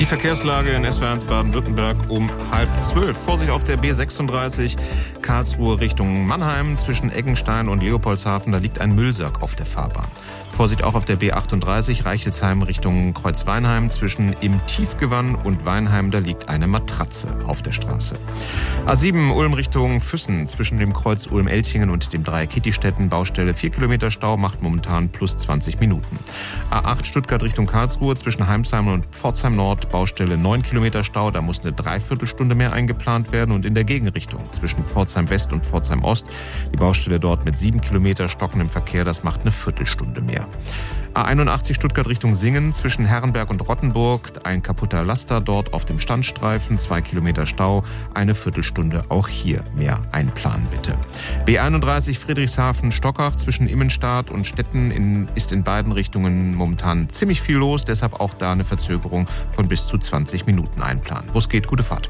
Die Verkehrslage in SWR1 Baden-Württemberg um 11:30. Vorsicht auf der B36 Karlsruhe Richtung Mannheim zwischen Eggenstein und Leopoldshafen. Da liegt ein Müllsack auf der Fahrbahn. Vorsicht auch auf der B38 Reichelsheim Richtung Kreuzweinheim zwischen Im Tiefgewann und Weinheim. Da liegt eine Matratze auf der Straße. A7 Ulm Richtung Füssen zwischen dem Kreuz Ulm-Elchingen und dem Dreieck Kittistetten. Baustelle 4 Kilometer Stau, macht momentan plus 20 Minuten. A8 Stuttgart Richtung Karlsruhe zwischen Heimsheim und Pforzheim Nord. Baustelle 9 Kilometer Stau, da muss eine Dreiviertelstunde mehr eingeplant werden. Und in der Gegenrichtung zwischen Pforzheim West und Pforzheim Ost, die Baustelle dort mit 7 Kilometer stockendem Verkehr, das macht eine Viertelstunde mehr. A81 Stuttgart Richtung Singen zwischen Herrenberg und Rottenburg, ein kaputter Laster dort auf dem Standstreifen, 2 Kilometer Stau, eine Viertelstunde, auch hier mehr einplanen bitte. B31 Friedrichshafen-Stockach zwischen Immenstadt und Stetten ist in beiden Richtungen momentan ziemlich viel los, deshalb auch da eine Verzögerung von bis zu 20 Minuten einplanen. Wo es geht, gute Fahrt.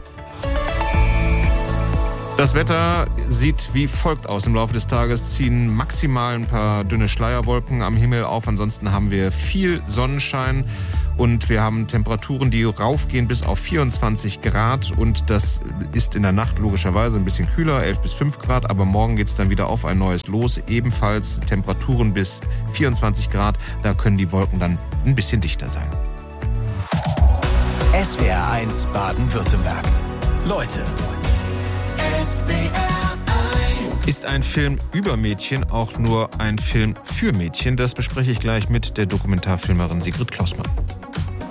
Das Wetter sieht wie folgt aus. Im Laufe des Tages ziehen maximal ein paar dünne Schleierwolken am Himmel auf. Ansonsten haben wir viel Sonnenschein und wir haben Temperaturen, die raufgehen bis auf 24 Grad. Und das ist in der Nacht logischerweise ein bisschen kühler, 11 bis 5 Grad. Aber morgen geht es dann wieder auf ein neues Los. Ebenfalls Temperaturen bis 24 Grad. Da können die Wolken dann ein bisschen dichter sein. SWR1 Baden-Württemberg. Leute. Ist ein Film über Mädchen auch nur ein Film für Mädchen? Das bespreche ich gleich mit der Dokumentarfilmerin Sigrid Klossmann.